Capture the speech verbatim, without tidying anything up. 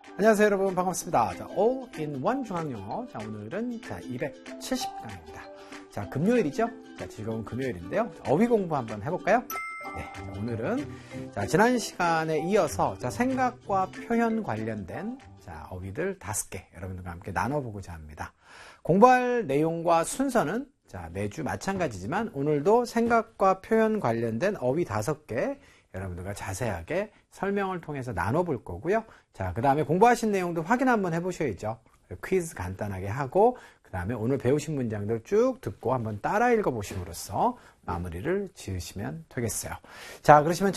안녕하세요 여러분, 반갑습니다. 자, All-in-One 중학영어. 자, 오늘은 자, 이백칠십 강입니다. 자, 금요일이죠? 자, 즐거운 금요일인데요. 어휘 공부 한번 해볼까요? 네, 자, 오늘은 자, 지난 시간에 이어서 자, 생각과 표현 관련된 자, 어휘들 다섯 개 여러분들과 함께 나눠보고자 합니다. 공부할 내용과 순서는 자, 매주 마찬가지지만 오늘도 생각과 표현 관련된 어휘 다섯 개 여러분들과 자세하게 설명을 통해서 나눠볼 거고요. 자, 그 다음에 공부하신 내용도 확인 한번 해보셔야죠. 퀴즈 간단하게 하고 그 다음에 오늘 배우신 문장들 쭉 듣고 한번 따라 읽어보심으로써 마무리를 지으시면 되겠어요. 자, 그러시면